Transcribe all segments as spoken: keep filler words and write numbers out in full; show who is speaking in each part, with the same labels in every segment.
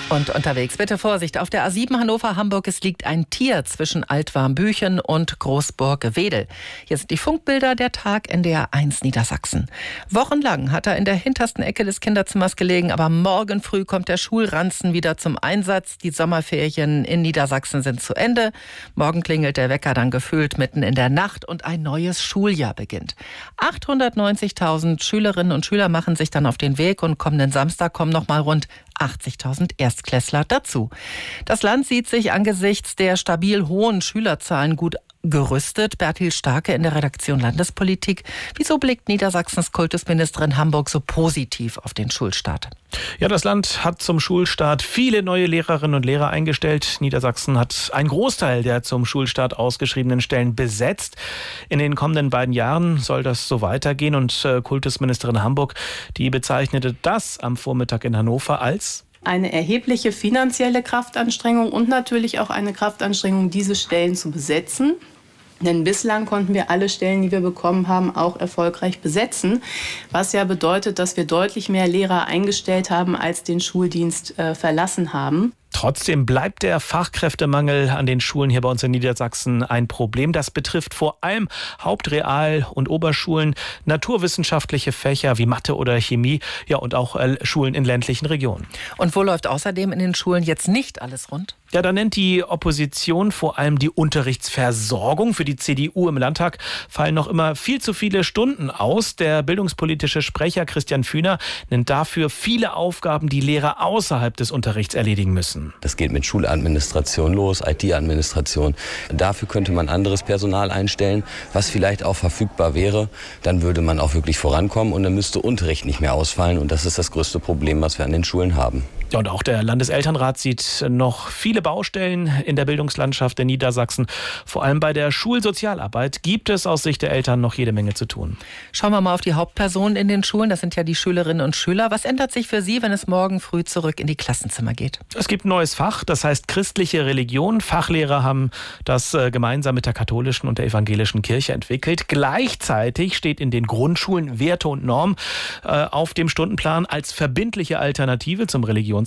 Speaker 1: Und unterwegs bitte Vorsicht. Auf der A sieben Hannover-Hamburg, es liegt ein Tier zwischen Altwarmbüchen und Großburg-Wedel. Hier sind die Funkbilder, der Tag N D R eins Niedersachsen. Wochenlang hat er in der hintersten Ecke des Kinderzimmers gelegen, aber morgen früh kommt der Schulranzen wieder zum Einsatz. Die Sommerferien in Niedersachsen sind zu Ende. Morgen klingelt der Wecker dann gefühlt mitten in der Nacht und ein neues Schuljahr beginnt. achthundertneunzigtausend Schülerinnen und Schüler machen sich dann auf den Weg und kommenden Samstag kommen noch mal rund achtzigtausend Erstklässler dazu. Das Land sieht sich angesichts der stabil hohen Schülerzahlen gut gerüstet. Bertil Starke in der Redaktion Landespolitik. Wieso blickt Niedersachsens Kultusministerin Hamburg so positiv auf den Schulstart?
Speaker 2: Ja, das Land hat zum Schulstart viele neue Lehrerinnen und Lehrer eingestellt. Niedersachsen hat einen Großteil der zum Schulstart ausgeschriebenen Stellen besetzt. In den kommenden beiden Jahren soll das so weitergehen. Und äh, Kultusministerin Hamburg, die bezeichnete das am Vormittag in Hannover als
Speaker 3: eine erhebliche finanzielle Kraftanstrengung und natürlich auch eine Kraftanstrengung, diese Stellen zu besetzen. Denn bislang konnten wir alle Stellen, die wir bekommen haben, auch erfolgreich besetzen. Was ja bedeutet, dass wir deutlich mehr Lehrer eingestellt haben, als den Schuldienst äh, verlassen haben.
Speaker 2: Trotzdem bleibt der Fachkräftemangel an den Schulen hier bei uns in Niedersachsen ein Problem. Das betrifft vor allem Hauptreal- und Oberschulen, naturwissenschaftliche Fächer wie Mathe oder Chemie, ja und auch äh, Schulen in ländlichen Regionen.
Speaker 1: Und wo läuft außerdem in den Schulen jetzt nicht alles rund?
Speaker 2: Ja, da nennt die Opposition vor allem die Unterrichtsversorgung. Für die C D U im Landtag fallen noch immer viel zu viele Stunden aus. Der bildungspolitische Sprecher Christian Fühner nennt dafür viele Aufgaben, die Lehrer außerhalb des Unterrichts erledigen müssen.
Speaker 4: Das geht mit Schuladministration los, I T-Administration. Dafür könnte man anderes Personal einstellen, was vielleicht auch verfügbar wäre. Dann würde man auch wirklich vorankommen und dann müsste Unterricht nicht mehr ausfallen. Und das ist das größte Problem, was wir an den Schulen haben.
Speaker 2: Ja, und auch der Landeselternrat sieht noch viele Baustellen in der Bildungslandschaft in Niedersachsen. Vor allem bei der Schulsozialarbeit gibt es aus Sicht der Eltern noch jede Menge zu tun.
Speaker 1: Schauen wir mal auf die Hauptpersonen in den Schulen. Das sind ja die Schülerinnen und Schüler. Was ändert sich für Sie, wenn es morgen früh zurück in die Klassenzimmer geht?
Speaker 2: Es gibt ein neues Fach, das heißt christliche Religion. Fachlehrer haben das gemeinsam mit der katholischen und der evangelischen Kirche entwickelt. Gleichzeitig steht in den Grundschulen Werte und Normen auf dem Stundenplan als verbindliche Alternative zum Religionsunterricht.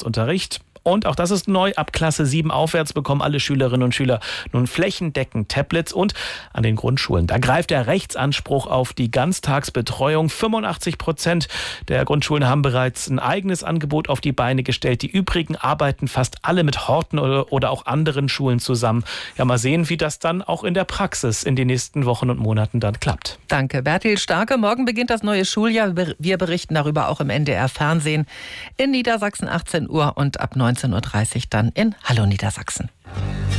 Speaker 2: Und auch das ist neu. Ab Klasse sieben aufwärts bekommen alle Schülerinnen und Schüler nun flächendeckend Tablets. Und an den Grundschulen, da greift der Rechtsanspruch auf die Ganztagsbetreuung. fünfundachtzig Prozent der Grundschulen haben bereits ein eigenes Angebot auf die Beine gestellt. Die übrigen arbeiten fast alle mit Horten oder, oder auch anderen Schulen zusammen. Ja, mal sehen, wie das dann auch in der Praxis in den nächsten Wochen und Monaten dann klappt.
Speaker 1: Danke, Bertil Starke. Morgen beginnt das neue Schuljahr. Wir berichten darüber auch im N D R Fernsehen. In Niedersachsen achtzehn Uhr und ab neunzehn Uhr dreißig dann in Hallo Niedersachsen.